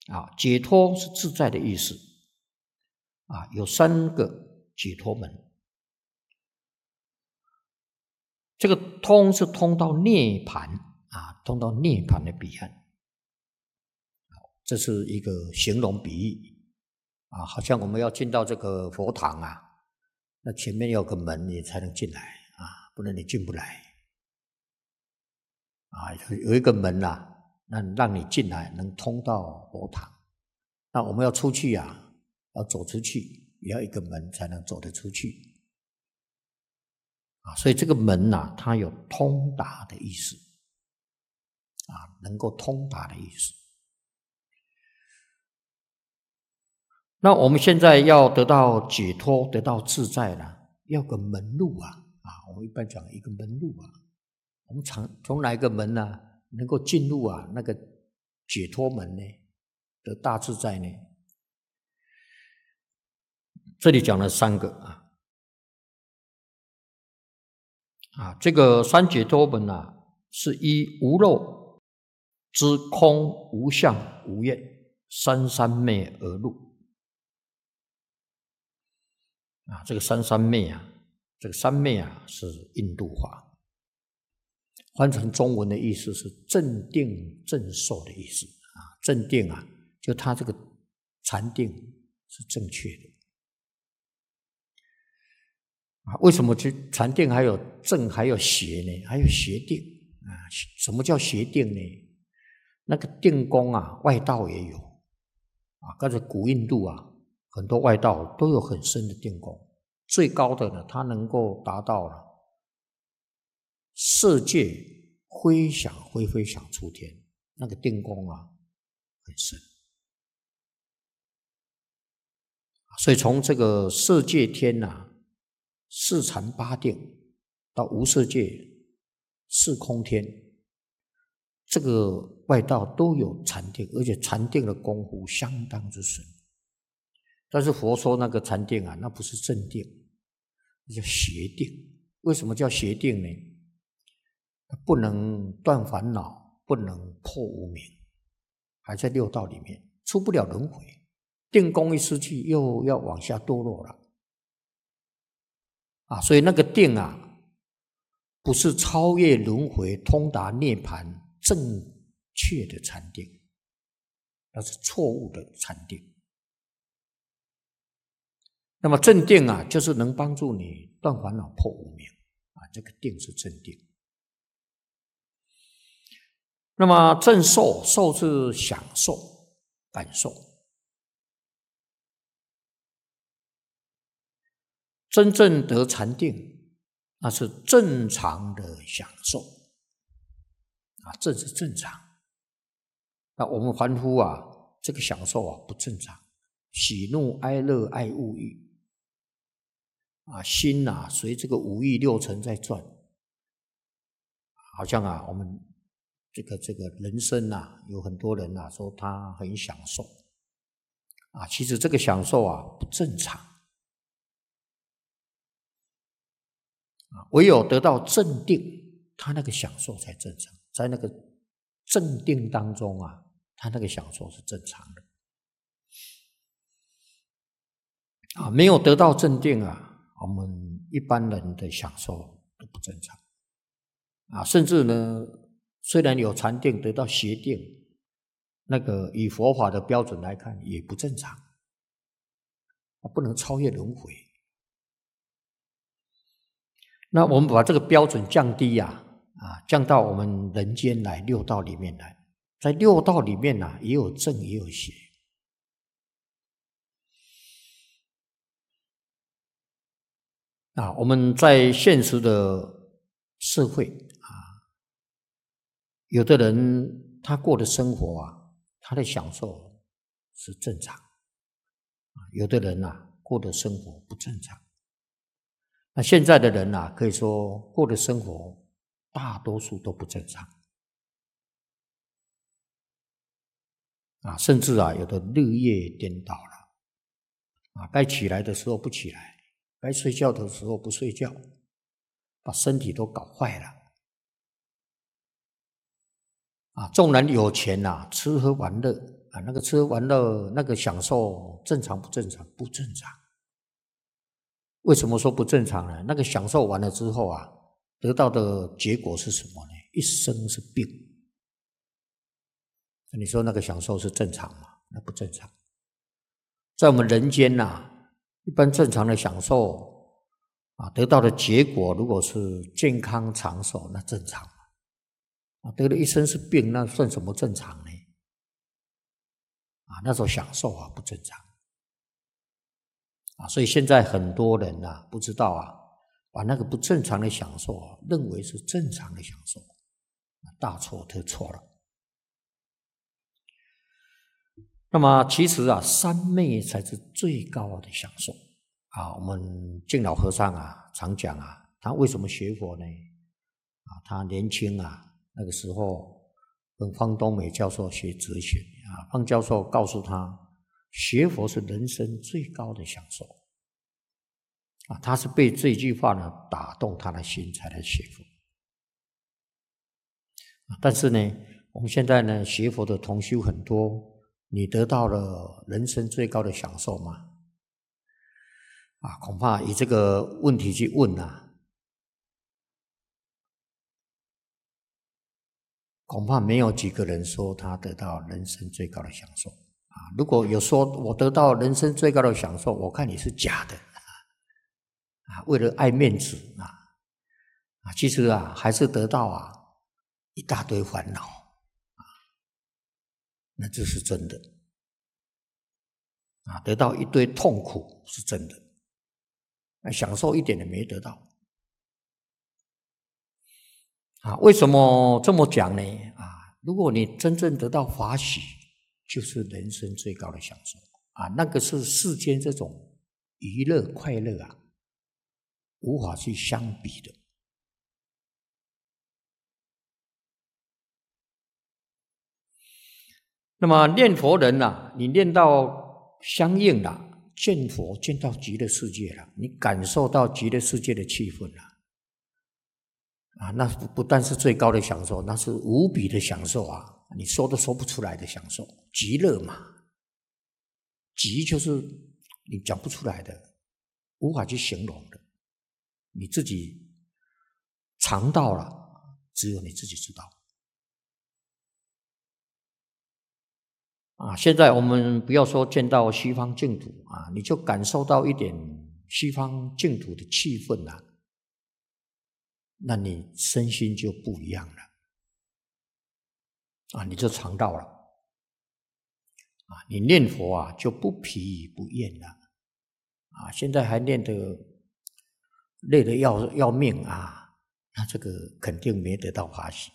解脱是自在的意思有3个解脱门。这个通是通到涅槃通到涅槃的彼岸。这是一个形容比喻好像我们要进到这个佛堂那前面有个门你才能进来不然你进不来有一个门那让你进来能通到佛堂。那我们要出去要走出去也要一个门才能走得出去所以这个门它有通达的意思能够通达的意思。那我们现在要得到解脱得到自在了，要个门路我们一般讲一个门路我们从哪一个门能够进入那个解脱门呢，得大自在呢？这里讲了3个这个3解脱门是依无漏之空无相无业三三昧而入这个三三昧这个三昧是印度话，翻成中文的意思是正定正受的意思正定就它这个禅定是正确的为什么禅定还有正还有邪呢？还有邪定什么叫邪定呢？那个定功外道也有刚才古印度很多外道都有很深的定功，最高的呢，它能够达到了色界飞翔出天，那个定功很深。所以从这个色界天四禅八定到无色界四空天，这个外道都有禅定，而且禅定的功夫相当之深。但是佛说那个禅定那不是正定，那叫邪定。为什么叫邪定呢？不能断烦恼，不能破无明，还在六道里面，出不了轮回。定功一失去，又要往下堕落了所以那个定不是超越轮回通达涅槃正确的禅定，那是错误的禅定。那么正定就是能帮助你断烦恼破无明这个定是正定。那么正受，受是享受感受，真正得禅定那是正常的享受这是正常。那我们凡夫这个享受不正常，喜怒哀乐爱恶欲心随这个五欲六尘在转，好像我们这个人生有很多人说他很享受其实这个享受不正常唯有得到正定，他那个享受才正常，在那个正定当中他那个享受是正常的没有得到正定我们一般人的享受都不正常甚至呢，虽然有禅定得到邪定，那个以佛法的标准来看也不正常不能超越轮回。那我们把这个标准降低降到我们人间来，六道里面来，在六道里面也有正也有邪我们在现实的社会有的人他过的生活他的享受是正常有的人过的生活不正常。那现在的人可以说过的生活大多数都不正常甚至有的日夜颠倒了该起来的时候不起来，该睡觉的时候不睡觉，把身体都搞坏了纵然有钱吃喝玩乐啊，那个吃完了那个享受正常不正常？不正常。为什么说不正常呢？那个享受完了之后啊，得到的结果是什么呢？一生是病。你说那个享受是正常吗？那不正常。在我们人间呐，一般正常的享受啊，得到的结果如果是健康长寿，那正常啊。得了一生是病，那算什么正常呢？啊，那种享受啊不正常啊。所以现在很多人啊不知道啊，把那个不正常的享受啊认为是正常的享受，大错特错了。那么其实啊，三昧才是最高的享受啊。我们净老和尚啊常讲啊，他为什么学佛呢？啊，他年轻啊，那个时候跟方东美教授学哲学啊，方教授告诉他，学佛是人生最高的享受啊。他是被这句话呢打动他的心，才来学佛。但是呢，我们现在呢学佛的同修很多。你得到了人生最高的享受吗？啊，恐怕以这个问题去问啊，恐怕没有几个人说他得到人生最高的享受啊。如果有说我得到人生最高的享受，我看你是假的啊，为了爱面子啊，其实啊还是得到啊一大堆烦恼。那这是真的啊，得到一堆痛苦是真的，那享受一点也没得到啊。为什么这么讲呢？啊，如果你真正得到法喜，就是人生最高的享受啊，那个是世间这种娱乐快乐啊，无法去相比的。那么念佛人啊，你念到相应了，见佛见到极乐世界了，你感受到极乐世界的气氛了啊，那不但是最高的享受，那是无比的享受啊，你说都说不出来的享受，极乐嘛，极就是你讲不出来的，无法去形容的，你自己尝到了，只有你自己知道。啊，现在我们不要说见到西方净土啊，你就感受到一点西方净土的气氛啊，那你身心就不一样了啊，你就尝到了啊，你念佛啊就不疲不厌了啊，现在还念得累得要命啊，那这个肯定没得到法喜。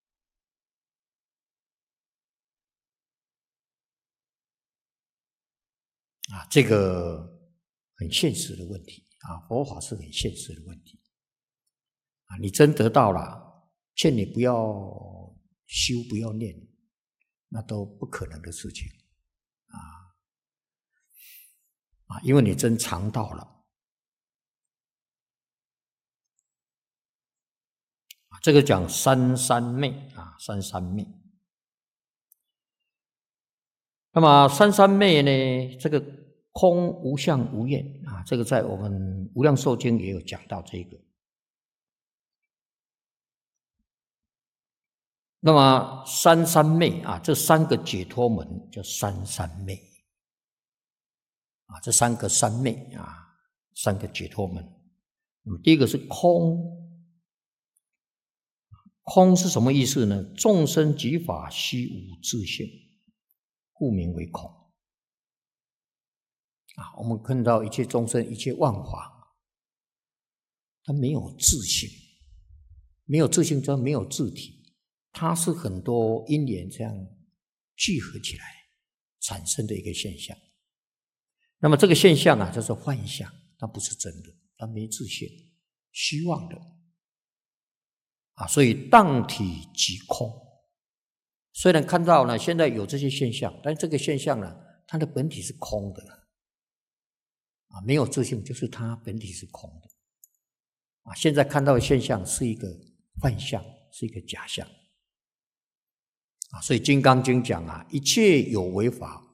啊，这个很现实的问题啊，佛法是很现实的问题啊。你真得到了，劝你不要修，不要念，那都不可能的事情啊，因为你真尝到了啊。这个讲三三昧啊，三三昧。那么三三昧呢，这个空无相无愿啊，这个在我们《无量寿经》也有讲到这个。那么三三昧啊，这三个解脱门叫三三昧啊，这三个三昧啊，三个解脱门。那么第一个是空，空是什么意思呢？众生即法悉无自性，故名为空啊。我们看到一切众生、一切万法，它没有自性，没有自性，就没有自体。它是很多因缘这样聚合起来产生的一个现象。那么这个现象啊，叫做幻象，它不是真的，它没自性，虚妄的啊。所以当体即空。虽然看到呢，现在有这些现象，但这个现象呢，它的本体是空的啊，没有自性，就是它本体是空的啊。现在看到的现象是一个幻象，是一个假象。 所以《金刚经》讲啊，一切有为法，